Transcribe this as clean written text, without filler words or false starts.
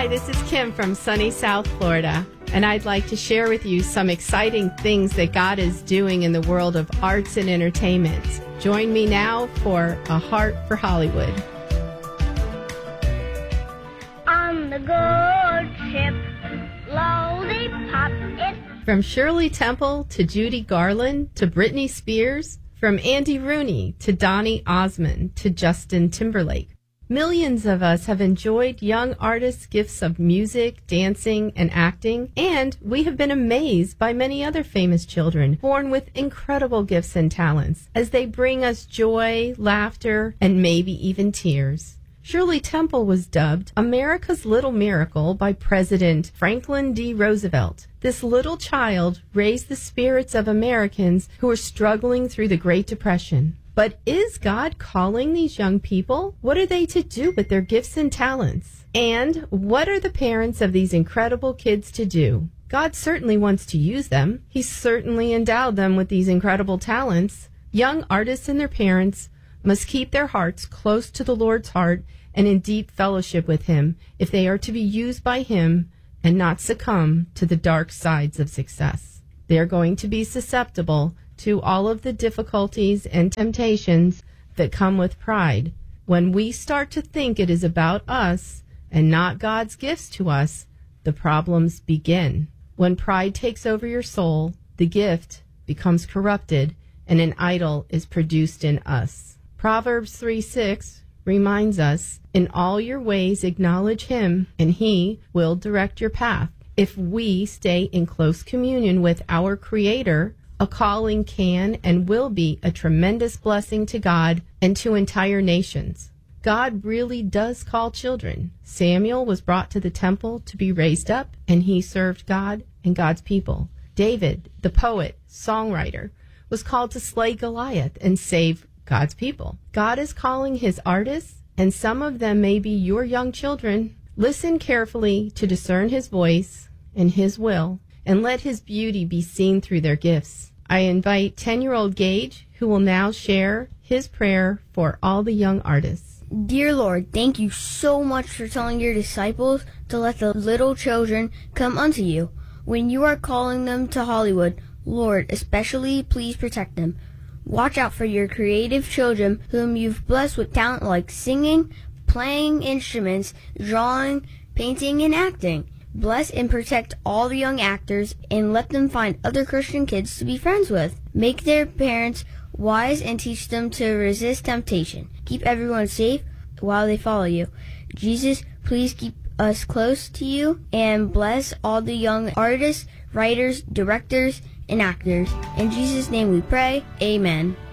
this is Kim from sunny South Florida, and I'd like to share with you some exciting things that God is doing in the world of arts and entertainment. Join me now for A Heart for Hollywood. On the good ship, lollipop is... From Shirley Temple to Judy Garland to Britney Spears, from Andy Rooney to Donny Osmond to Justin Timberlake. Millions of us have enjoyed young artists' gifts of music, dancing, and acting, and we have been amazed by many other famous children born with incredible gifts and talents as they bring us joy, laughter, and maybe even tears. Shirley Temple was dubbed America's Little Miracle by President Franklin D. Roosevelt. This little child raised the spirits of Americans who were struggling through the Great Depression. But is God calling these young people? What are they to do with their gifts and talents? And what are the parents of these incredible kids to do? God certainly wants to use them. He certainly endowed them with these incredible talents. Young artists and their parents must keep their hearts close to the Lord's heart and in deep fellowship with Him if they are to be used by Him and not succumb to the dark sides of success. They are going to be susceptible to all of the difficulties and temptations that come with pride. When we start to think it is about us and not God's gifts to us, the problems begin. When pride takes over your soul, the gift becomes corrupted and an idol is produced in us. Proverbs 3:6 reminds us, in all your ways acknowledge Him, and He will direct your path. If we stay in close communion with our Creator, a calling can and will be a tremendous blessing to God and to entire nations. God really does call children. Samuel was brought to the temple to be raised up, and he served God and God's people. David, the poet, songwriter, was called to slay Goliath and save God's people. God is calling His artists, and some of them may be your young children. Listen carefully to discern His voice and His will, and let His beauty be seen through their gifts. I invite 10-year-old Gage, who will now share his prayer for all the young artists. Dear Lord, thank you so much for telling your disciples to let the little children come unto you. When you are calling them to Hollywood, Lord, especially please protect them. Watch out for your creative children whom you've blessed with talent like singing, playing instruments, drawing, painting, and acting. Bless and protect all the young actors and let them find other Christian kids to be friends with. Make their parents wise and teach them to resist temptation. Keep everyone safe while they follow you. Jesus, please keep us close to you and bless all the young artists, writers, directors, and actors. In Jesus' name we pray. Amen.